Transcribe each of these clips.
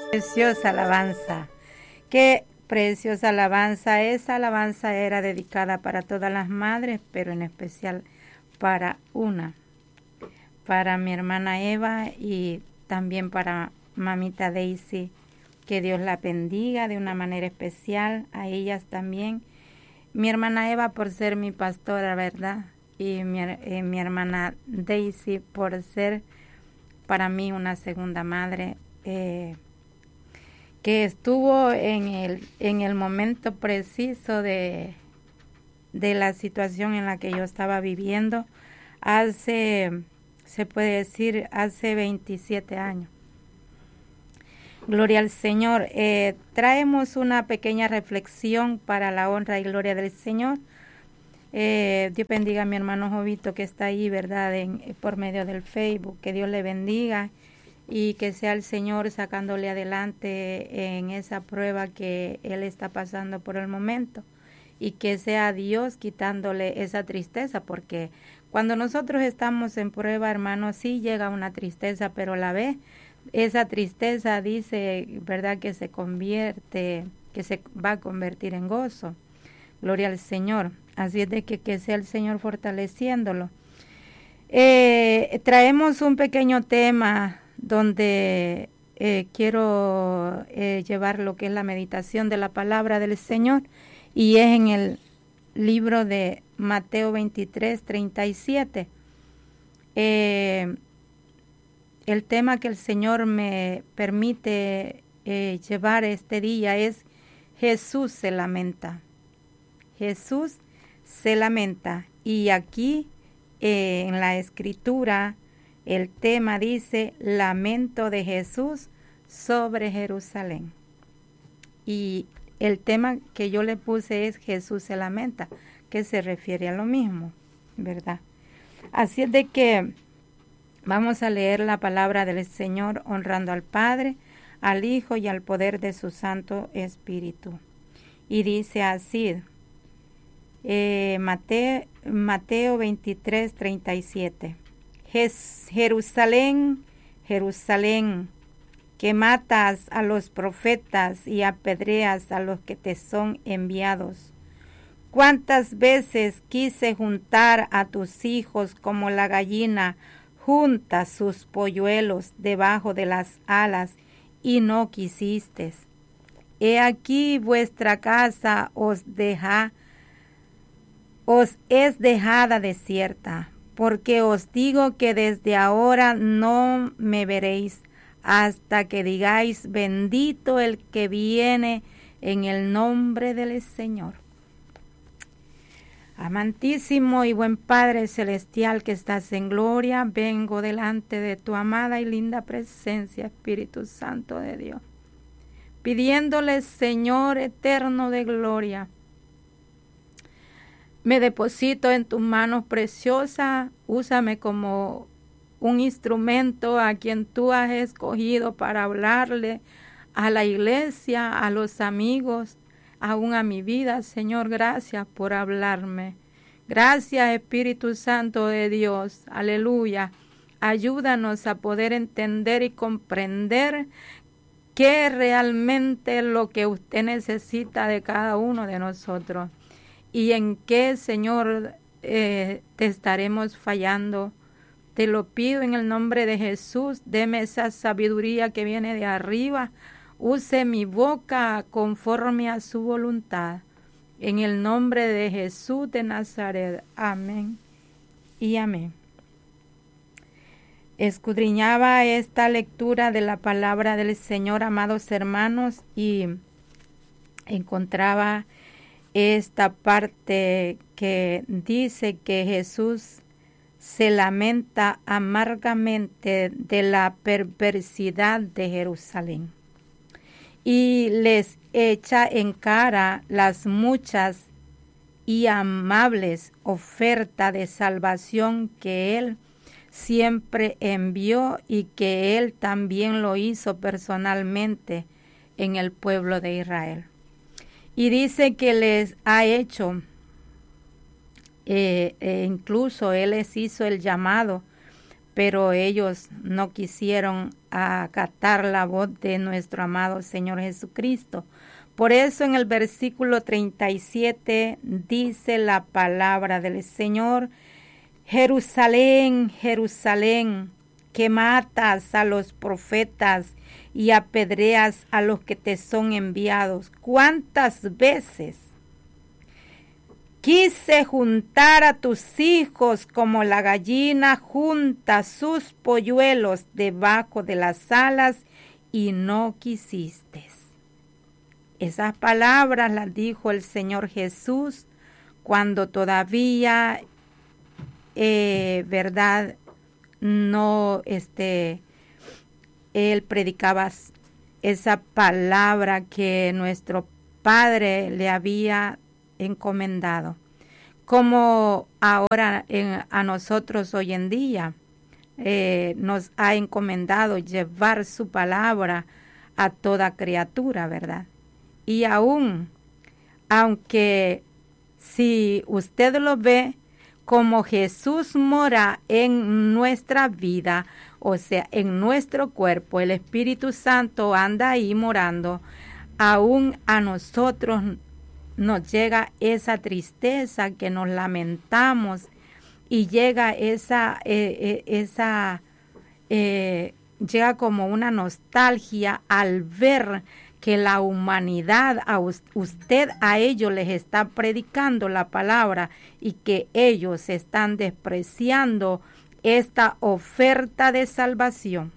Preciosa alabanza. Qué preciosa alabanza. Esa alabanza era dedicada para todas las madres, pero en especial para mi hermana Eva y también para mamita Daisy. Que Dios la bendiga de una manera especial, a ellas también. Mi hermana Eva por ser mi pastora, ¿verdad? Y mi hermana Daisy por ser para mí una segunda madre, que estuvo en el momento preciso de la situación en la que yo estaba viviendo se puede decir, hace 27 años. Gloria al Señor. Traemos una pequeña reflexión para la honra y gloria del Señor. Dios bendiga a mi hermano Jovito que está ahí, ¿verdad? Por medio del Facebook. Que Dios le bendiga y que sea el Señor sacándole adelante en esa prueba que él está pasando por el momento. Y que sea Dios quitándole esa tristeza, porque cuando nosotros estamos en prueba, hermanos, sí llega una tristeza, pero la vez esa tristeza dice, ¿verdad?, que se va a convertir en gozo. Gloria al Señor. Así es de que sea el Señor fortaleciéndolo. Traemos un pequeño tema donde quiero llevar lo que es la meditación de la palabra del Señor, y es en el libro de Mateo 23, 37. El tema que el Señor me permite llevar este día es Jesús se lamenta. Jesús se lamenta. Y aquí en la escritura el tema dice lamento de Jesús sobre Jerusalén. Y el tema que yo le puse es Jesús se lamenta, que se refiere a lo mismo, ¿verdad? Así es de que vamos a leer la palabra del Señor honrando al Padre, al Hijo y al poder de su Santo Espíritu. Y dice así, Mateo 23, 37. Jerusalén, Jerusalén, que matas a los profetas y apedreas a los que te son enviados. ¿Cuántas veces quise juntar a tus hijos como la gallina junta sus polluelos debajo de las alas, y no quisistes? He aquí vuestra casa os es dejada desierta, porque os digo que desde ahora no me veréis, hasta que digáis, bendito el que viene en el nombre del Señor. Amantísimo y buen Padre Celestial que estás en gloria, vengo delante de tu amada y linda presencia, Espíritu Santo de Dios, pidiéndole, Señor eterno de gloria, me deposito en tus manos preciosas, úsame como un instrumento a quien tú has escogido para hablarle a la iglesia, a los amigos, aún a mi vida. Señor, gracias por hablarme. Gracias, Espíritu Santo de Dios. Aleluya. Ayúdanos a poder entender y comprender qué realmente es lo que usted necesita de cada uno de nosotros. Y en qué, Señor, te estaremos fallando. Te lo pido en el nombre de Jesús. Deme esa sabiduría que viene de arriba. Use mi boca conforme a su voluntad. En el nombre de Jesús de Nazaret. Amén y amén. Escudriñaba esta lectura de la palabra del Señor, amados hermanos, y encontraba esta parte que dice que Jesús se lamenta amargamente de la perversidad de Jerusalén y les echa en cara las muchas y amables ofertas de salvación que Él siempre envió y que Él también lo hizo personalmente en el pueblo de Israel. Y dice que les ha hecho, incluso Él les hizo el llamado, pero ellos no quisieron acatar la voz de nuestro amado Señor Jesucristo. Por eso en el versículo 37 dice la palabra del Señor: Jerusalén, Jerusalén, que matas a los profetas y apedreas a los que te son enviados. ¿Cuántas veces quise juntar a tus hijos como la gallina junta sus polluelos debajo de las alas y no quisiste? Esas palabras las dijo el Señor Jesús cuando todavía, verdad, no, Él predicaba esa palabra que nuestro Padre le había encomendado, como ahora a nosotros hoy en día nos ha encomendado llevar su palabra a toda criatura, ¿verdad? Y aún, aunque si usted lo ve, como Jesús mora en nuestra vida, o sea, en nuestro cuerpo, el Espíritu Santo anda ahí morando, aún a nosotros nos llega esa tristeza que nos lamentamos y llega llega como una nostalgia al ver que la humanidad, usted a ellos les está predicando la palabra y que ellos están despreciando esta oferta de salvación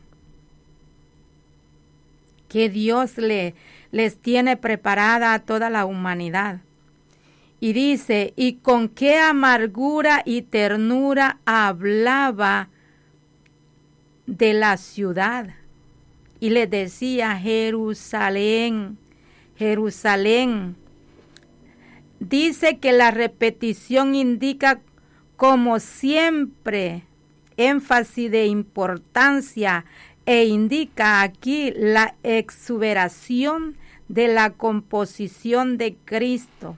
que Dios les tiene preparada a toda la humanidad. Y dice, y con qué amargura y ternura hablaba de la ciudad. Y les decía, Jerusalén, Jerusalén. Dice que la repetición indica, como siempre, énfasis de importancia e indica aquí la exuberación de la composición de Cristo.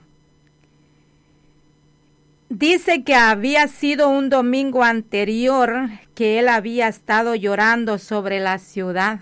Dice que había sido un domingo anterior que él había estado llorando sobre la ciudad.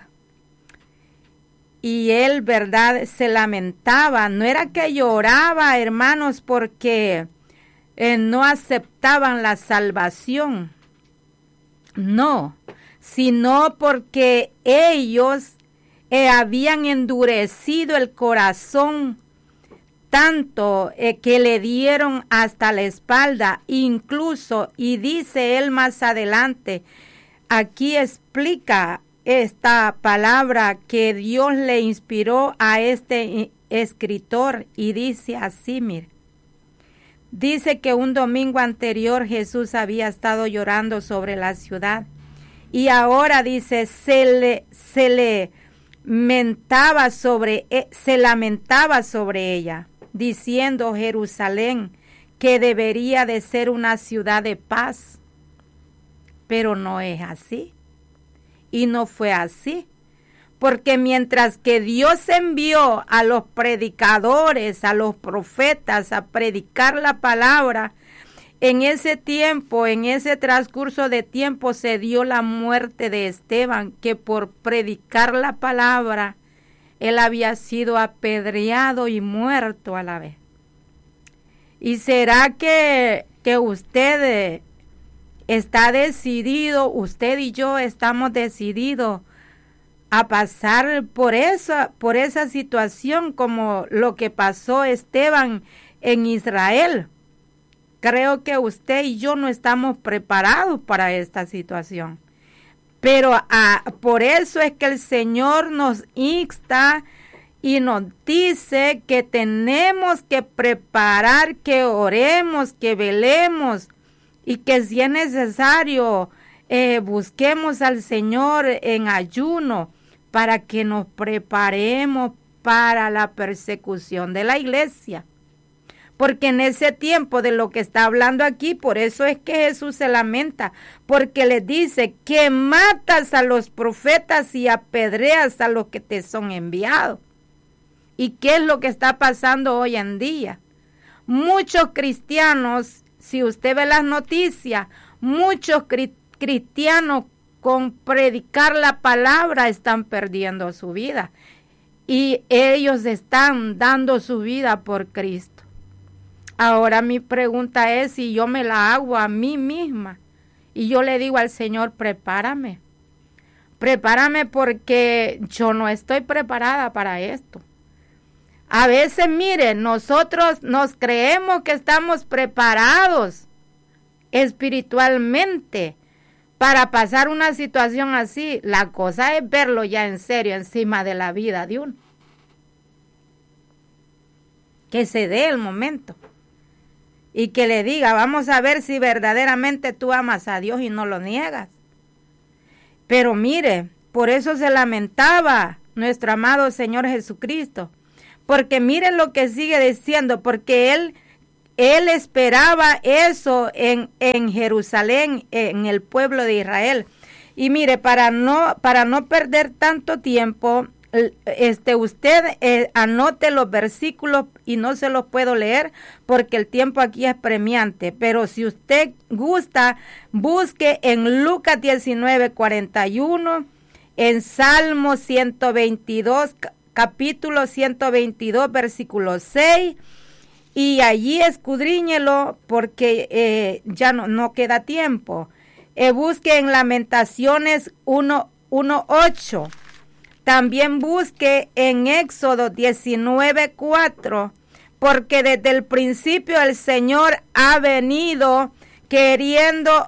Y él, verdad, se lamentaba. No era que lloraba, hermanos, porque no aceptaban la salvación. No, sino porque ellos habían endurecido el corazón tanto que le dieron hasta la espalda. Incluso, y dice él más adelante, aquí explica esta palabra que Dios le inspiró a este escritor y dice así, mire, dice que un domingo anterior Jesús había estado llorando sobre la ciudad y ahora dice se lamentaba sobre ella, diciendo Jerusalén que debería de ser una ciudad de paz, pero no es así. Y no fue así, porque mientras que Dios envió a los predicadores, a los profetas a predicar la palabra, en ese tiempo, en ese transcurso de tiempo se dio la muerte de Esteban, que por predicar la palabra, él había sido apedreado y muerto a la vez. ¿Y será que usted está decidido, usted y yo estamos decididos a pasar por esa situación como lo que pasó Esteban en Israel? Creo que usted y yo no estamos preparados para esta situación. Pero por eso es que el Señor nos insta y nos dice que tenemos que preparar, que oremos, que velemos, y que si es necesario busquemos al Señor en ayuno para que nos preparemos para la persecución de la iglesia. Porque en ese tiempo de lo que está hablando aquí, por eso es que Jesús se lamenta, porque les dice que matas a los profetas y apedreas a los que te son enviados. ¿Y qué es lo que está pasando hoy en día? Muchos cristianos, si usted ve las noticias, muchos cristianos con predicar la palabra están perdiendo su vida. Y ellos están dando su vida por Cristo. Ahora mi pregunta es si yo me la hago a mí misma. Y yo le digo al Señor, prepárame. Prepárame porque yo no estoy preparada para esto. A veces, mire, nosotros nos creemos que estamos preparados espiritualmente para pasar una situación así. La cosa es verlo ya en serio encima de la vida de uno. Que se dé el momento. Y que le diga, vamos a ver si verdaderamente tú amas a Dios y no lo niegas. Pero mire, por eso se lamentaba nuestro amado Señor Jesucristo. Porque miren lo que sigue diciendo, porque Él esperaba eso en Jerusalén, en el pueblo de Israel. Y mire, para no perder tanto tiempo, usted anote los versículos y no se los puedo leer porque el tiempo aquí es premiante. Pero si usted gusta, busque en Lucas 19:41, en Salmo 122, capítulo 122, versículo 6, y allí escudriñelo porque ya no queda tiempo. Busque en Lamentaciones 1:8. También busque en Éxodo 19:4, porque desde el principio el Señor ha venido queriendo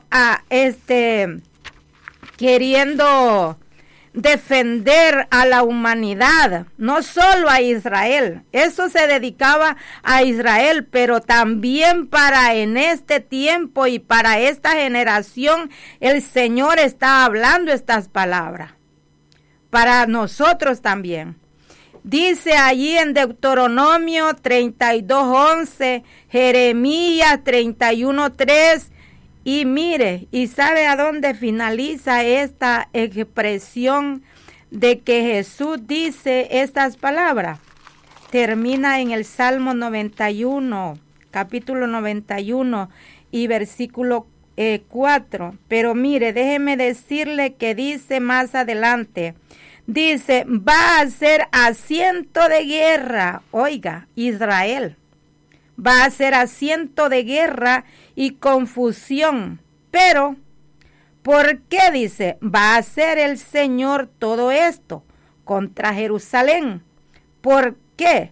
defender a la humanidad, no solo a Israel. Eso se dedicaba a Israel, pero también para en este tiempo y para esta generación el Señor está hablando estas palabras. Para nosotros también. Dice allí en Deuteronomio 32:11, Jeremías 31:3, y mire, ¿y sabe a dónde finaliza esta expresión de que Jesús dice estas palabras? Termina en el Salmo 91, capítulo 91 y versículo 4. Pero mire, déjeme decirle que dice más adelante. Dice, va a ser asiento de guerra. Oiga, Israel. Va a ser asiento de guerra y confusión. Pero, ¿por qué dice? Va a hacer el Señor todo esto contra Jerusalén. ¿Por qué?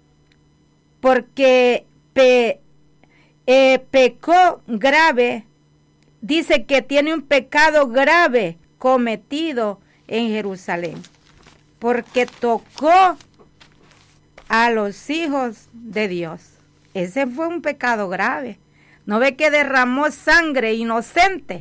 Porque pecó grave. Dice que tiene un pecado grave cometido en Jerusalén, porque tocó a los hijos de Dios. Ese fue un pecado grave. ¿No ve que derramó sangre inocente?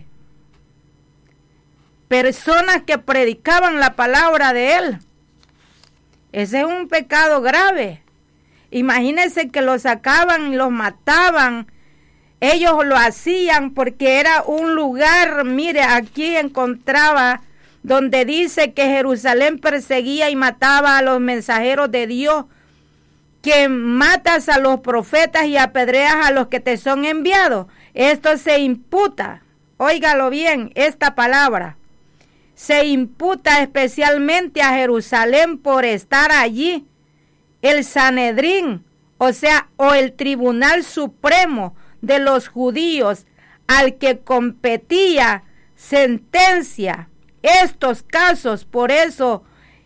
Personas que predicaban la palabra de Él. Ese es un pecado grave. Imagínense que los sacaban y los mataban. Ellos lo hacían porque era un lugar, mire, aquí encontraba donde dice que Jerusalén perseguía y mataba a los mensajeros de Dios, que matas a los profetas y apedreas a los que te son enviados. Esto se imputa, óigalo bien, esta palabra, se imputa especialmente a Jerusalén por estar allí. El Sanedrín, o el Tribunal Supremo de los judíos, al que competía sentencia estos casos. Por eso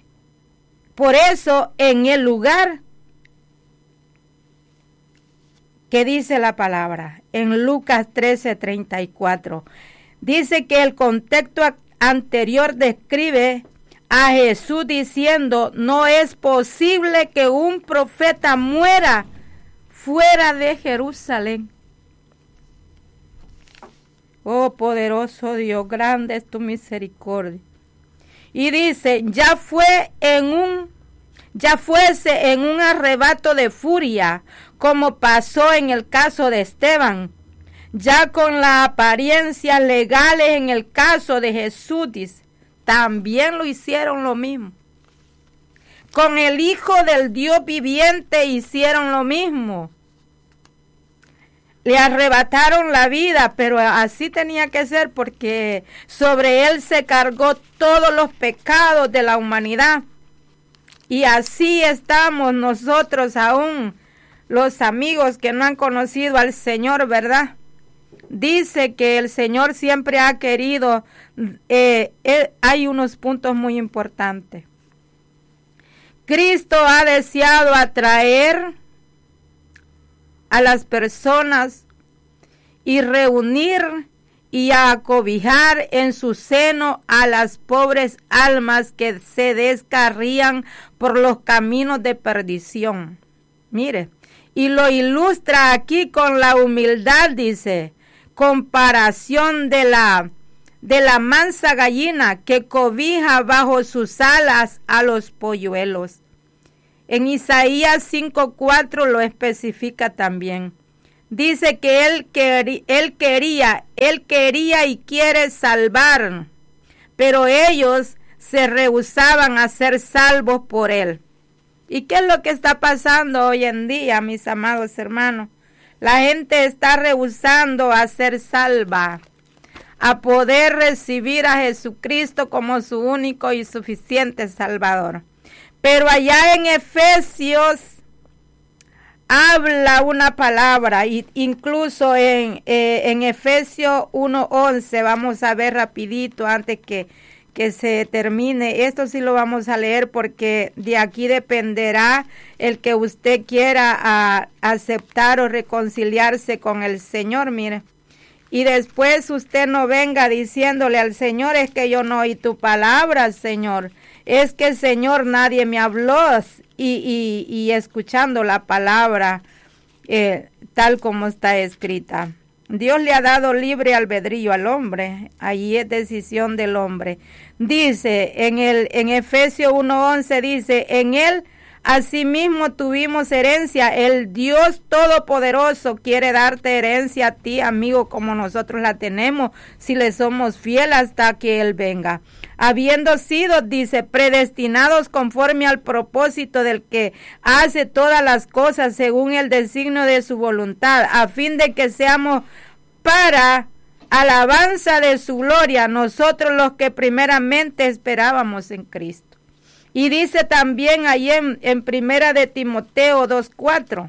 en el lugar que dice la palabra, en Lucas 13:34, dice que el contexto anterior describe a Jesús diciendo, no es posible que un profeta muera fuera de Jerusalén. Oh poderoso Dios, grande es tu misericordia. Y dice, ya fuese en un arrebato de furia, como pasó en el caso de Esteban, ya con las apariencias legales en el caso de Jesús, dice, también lo hicieron lo mismo. Con el Hijo del Dios viviente hicieron lo mismo. le arrebataron la vida, pero así tenía que ser porque sobre él se cargó todos los pecados de la humanidad. Y así estamos nosotros aún, los amigos que no han conocido al Señor, ¿verdad? Dice que el Señor siempre ha querido, hay unos puntos muy importantes. Cristo ha deseado atraer a las personas y reunir y acobijar en su seno a las pobres almas que se descarrían por los caminos de perdición. Mire, y lo ilustra aquí con la humildad, dice, comparación de la mansa gallina que cobija bajo sus alas a los polluelos. En Isaías 5:4 lo especifica también. Dice que él quería y quiere salvar, pero ellos se rehusaban a ser salvos por él. ¿Y qué es lo que está pasando hoy en día, mis amados hermanos? La gente está rehusando a ser salva, a poder recibir a Jesucristo como su único y suficiente Salvador. Pero allá en Efesios habla una palabra, incluso en Efesios 1:11, vamos a ver rapidito antes que se termine. Esto sí lo vamos a leer porque de aquí dependerá el que usted quiera aceptar o reconciliarse con el Señor, mire. Y después usted no venga diciéndole al Señor, es que yo no oí tu palabra, Señor. Es que, Señor, nadie me habló y escuchando la palabra tal como está escrita. Dios le ha dado libre albedrío al hombre, ahí es decisión del hombre. Dice, en Efesios 1:11 dice, en él asimismo tuvimos herencia, el Dios Todopoderoso quiere darte herencia a ti, amigo, como nosotros la tenemos, si le somos fieles hasta que Él venga. Habiendo sido, dice, predestinados conforme al propósito del que hace todas las cosas según el designio de su voluntad, a fin de que seamos para alabanza de su gloria, nosotros los que primeramente esperábamos en Cristo. Y dice también ahí en Primera de Timoteo 2:4.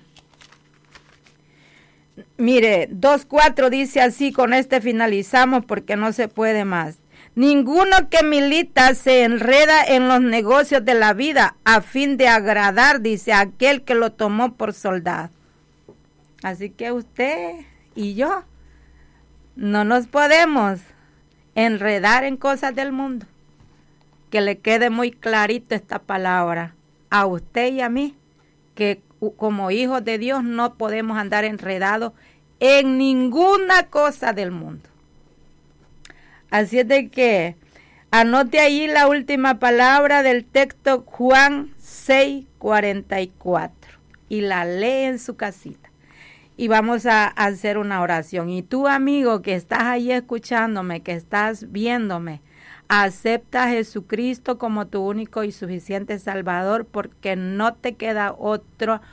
Mire, 2:4 dice así, con este finalizamos porque no se puede más. Ninguno que milita se enreda en los negocios de la vida a fin de agradar, dice, a aquel que lo tomó por soldado. Así que usted y yo no nos podemos enredar en cosas del mundo. Que le quede muy clarito esta palabra a usted y a mí, que como hijos de Dios no podemos andar enredados en ninguna cosa del mundo. Así es de que anote ahí la última palabra del texto, Juan 6:44, y la lee en su casita. Y vamos a hacer una oración. Y tú, amigo, que estás ahí escuchándome, que estás viéndome, acepta a Jesucristo como tu único y suficiente Salvador, porque no te queda otra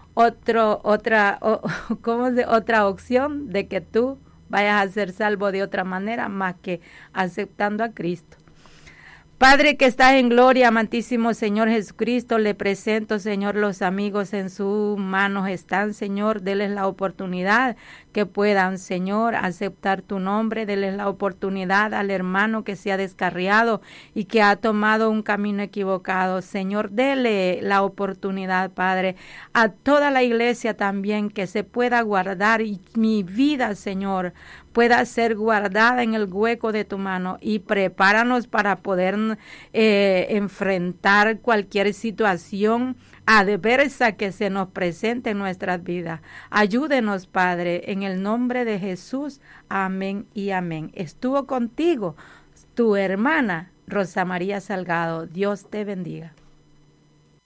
opción de que tú vayas a ser salvo de otra manera más que aceptando a Cristo. Padre que estás en gloria, amantísimo Señor Jesucristo, le presento, Señor, los amigos en sus manos están, Señor, denles la oportunidad que puedan, Señor, aceptar tu nombre, denles la oportunidad al hermano que se ha descarriado y que ha tomado un camino equivocado, Señor, dele la oportunidad, Padre, a toda la iglesia también que se pueda guardar y mi vida, Señor, pueda ser guardada en el hueco de tu mano y prepáranos para poder enfrentar cualquier situación adversa que se nos presente en nuestras vidas. Ayúdenos, Padre, en el nombre de Jesús. Amén y amén. Estuvo contigo tu hermana Rosa María Salgado. Dios te bendiga.